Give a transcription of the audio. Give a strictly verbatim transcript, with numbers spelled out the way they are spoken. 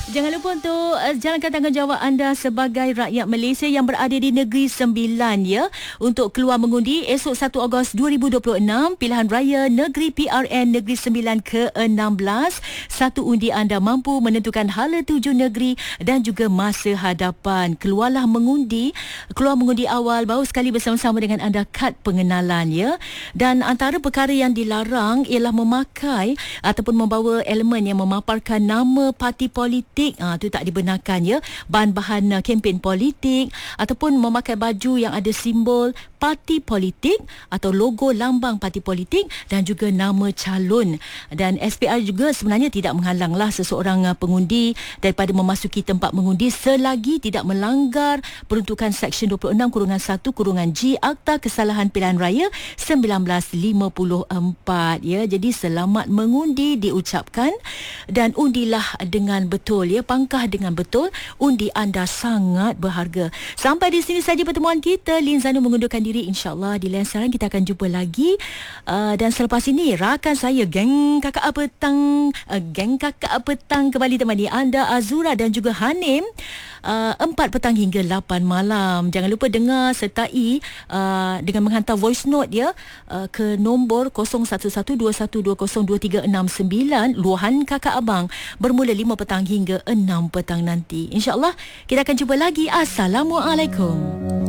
Jangan lupa untuk uh, jalankan tanggungjawab anda sebagai rakyat Malaysia yang berada di Negeri Sembilan ya, untuk keluar mengundi esok satu Ogos dua ribu dua puluh enam pilihan raya Negeri P R N Negeri Sembilan ke enam belas. Satu undi anda mampu menentukan hala tuju negeri dan juga masa hadapan. Keluarlah mengundi, keluar mengundi awal baru sekali bersama-sama dengan anda kad pengenalan ya. Dan antara perkara yang dilarang ialah memakai ataupun membawa elemen yang memaparkan nama parti politik. Ah, itu tak dibenarkan ya. Bahan-bahan uh, kempen politik ataupun memakai baju yang ada simbol parti politik atau logo lambang parti politik dan juga nama calon. Dan S P R juga sebenarnya tidak menghalanglah seseorang uh, pengundi daripada memasuki tempat mengundi selagi tidak melanggar peruntukan Seksyen dua puluh enam kurungan satu kurungan G Akta Kesalahan Pilihan Raya seribu sembilan ratus lima puluh empat ya. Jadi selamat mengundi diucapkan dan undilah dengan betul ya, pangkah dengan betul. Undi anda sangat berharga. Sampai di sini saja pertemuan kita. Lin Zanu mengundurkan diri. InsyaAllah di lain siaran kita akan jumpa lagi. Uh, dan selepas ini rakan saya geng kakak petang, uh, geng kakak petang kembali temani anda, Azura dan juga Hanim. Uh, empat petang hingga lapan malam. Jangan lupa dengar sertai uh, dengan menghantar voice note ya, uh, ke nombor kosong satu satu dua satu dua kosong dua tiga enam sembilan, luahan kakak abang bermula lima petang hingga enam petang nanti. InsyaAllah kita akan jumpa lagi. Assalamualaikum.